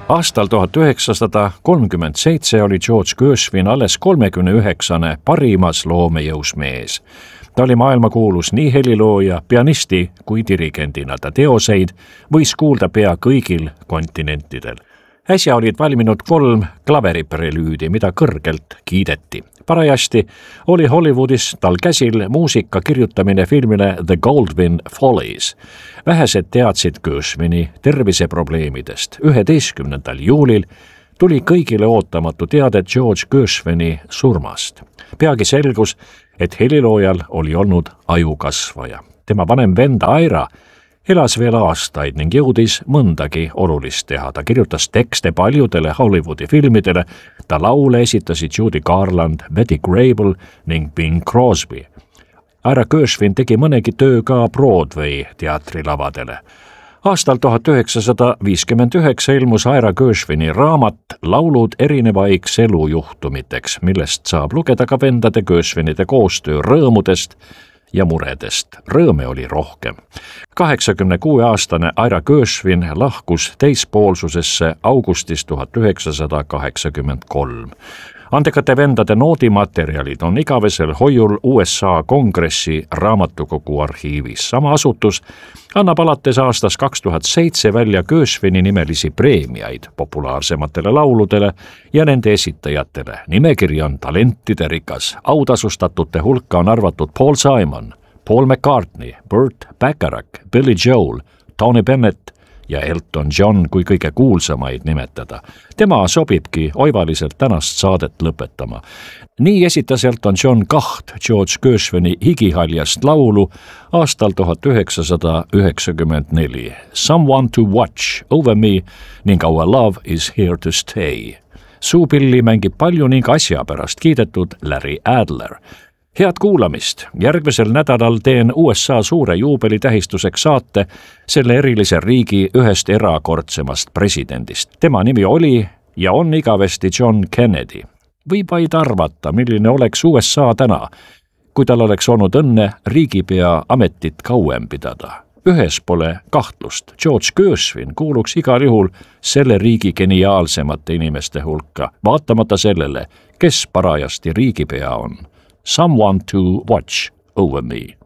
Aastal 1937 oli George Gershwin alles 39. parimas loomejõus mees. Ta oli maailmakuulus nii helilooja, pianisti kui dirigendina. Ta teoseid võis kuulda pea kõigil kontinentidel. Äsja olid valminud 3 klaveriprelüüdi, mida kõrgelt kiideti. Parajasti oli Hollywoodis tal käsil muusika kirjutamine filmile The Goldwyn Follies. Vähesed teadsid Gershwini terviseprobleemidest. 11. juulil tuli kõigile ootamatu teade George Gershwini surmast. Peagi selgus, et heliloojal oli olnud ajukasvaja. Tema vanem vend Ira elas veel aastaid ning jõudis mõndagi olulist teha. Ta kirjutas tekste paljudele Hollywoodi filmidele, ta laule esitasid Judy Garland, Betty Grable ning Bing Crosby. Ira Gershwin tegi mõnegi töö ka Broadway teatrilavadele. Aastal 1959 ilmus Ira Gershwini raamat Laulud erinevaiks elujuhtumiteks, millest saab lugeda ka vendade Gershwinide koostöö rõõmudest ja muredest. Rõõme oli rohkem. 86-aastane Ira Gershwin lahkus teispoolsusesse augustis 1983. Andekate vendade noodimaterjalid on igavesel hoiul USA Kongressi raamatukogu arhiivis. Sama asutus annab alates aastast 2007 välja Gershwini nimelisi preemiaid populaarsematele lauludele ja nende esitajatele. Nimekiri on talentide rikas. Autasustatute hulka on arvatud Paul Simon, Paul McCartney, Burt Bacharach, Billy Joel, Tony Bennett ja Elton John kui kõige kuulsamaid nimetada. Tema sobibki oivaliselt tänast saadet lõpetama. Nii esitas Elton John 2 George Gershwini higihaljast laulu aastal 1994. Someone to watch over me ning Our love is here to stay. Suupilli mängib palju ning asja pärast kiidetud Larry Adler. Head kuulamist! Järgmisel nädalal teen USA suure juubeli tähistuseks saate selle erilise riigi ühest erakordsemast presidendist. Tema nimi oli ja on igavesti John Kennedy. Võib vaid arvata, milline oleks USA täna, kui tal oleks olnud õnne riigipea ametit kauem pidada. Ühes pole kahtlust. George Gershwin kuuluks igal juhul selle riigi geniaalsemate inimeste hulka, vaatamata sellele, kes parajasti riigipea on. Someone to watch over me.